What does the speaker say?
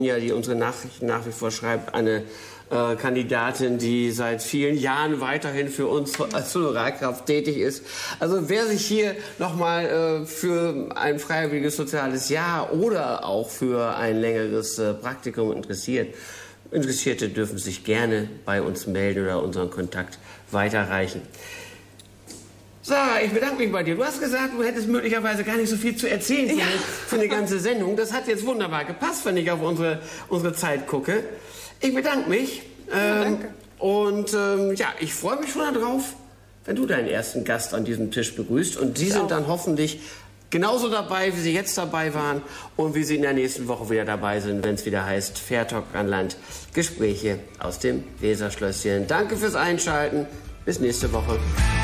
Ja, die unsere Nachrichten nach wie vor schreibt, eine Kandidatin, die seit vielen Jahren weiterhin für uns als Honorarkraft tätig ist. Also wer sich hier nochmal für ein freiwilliges soziales Jahr oder auch für ein längeres Praktikum Interessierte dürfen sich gerne bei uns melden oder unseren Kontakt weiterreichen. Sarah, ich bedanke mich bei dir. Du hast gesagt, du hättest möglicherweise gar nicht so viel zu erzählen für eine ganze Sendung. Das hat jetzt wunderbar gepasst, wenn ich auf unsere Zeit gucke. Ich bedanke mich. Danke. Ich freue mich schon darauf, wenn du deinen ersten Gast an diesem Tisch begrüßt. Und die sind dann hoffentlich genauso dabei, wie sie jetzt dabei waren und wie sie in der nächsten Woche wieder dabei sind, wenn es wieder heißt Fair Talk an Land, Gespräche aus dem Weserschlösschen. Danke fürs Einschalten. Bis nächste Woche.